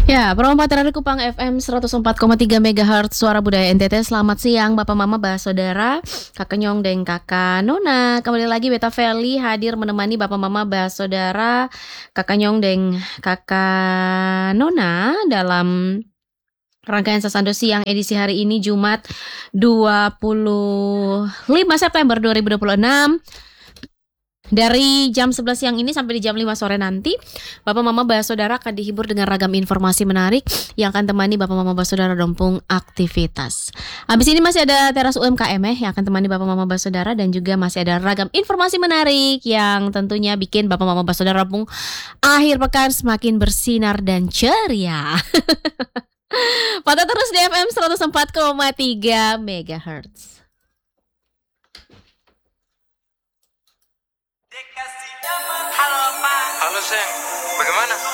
Ya, Perompak Radio Kupang FM 104,3 MHz Suara Budaya NTT. Selamat siang Bapak Mama, Bah Saudara, Kakak Nyong dan Kakak Nona. Kembali lagi Beta Feli hadir menemani Bapak Mama, Bah Saudara, Kakak Nyong dan Kakak Nona dalam rangkaian Sasando Siang edisi hari ini Jumat 25 September 2026. Dari jam 11 siang ini sampai di jam 5 sore nanti, Bapak Mama Bah Saudara akan dihibur dengan ragam informasi menarik yang akan temani Bapak Mama Bah Saudara dompung aktivitas. Habis ini masih ada teras UMKM yang akan temani Bapak Mama Bah Saudara, dan juga masih ada ragam informasi menarik yang tentunya bikin Bapak Mama Bah Saudara dompung akhir pekan semakin bersinar dan ceria. Pantau terus di FM 104,3 MHz. Halo Pak. Halo Seng, bagaimana?